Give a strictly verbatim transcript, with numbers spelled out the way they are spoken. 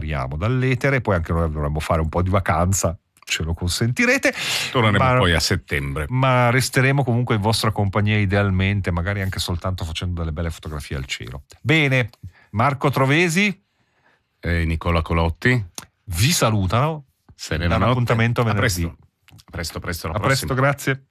speriamo, dall'etere. Poi anche noi dovremmo fare un po' di vacanza, ce lo consentirete. Torneremo ma, poi a settembre. Ma resteremo comunque in vostra compagnia idealmente, magari anche soltanto facendo delle belle fotografie al cielo. Bene, Marco Trovesi e Nicola Colotti vi salutano. Serena Un appuntamento a venerdì. A presto, presto, presto alla a prossima. presto, grazie.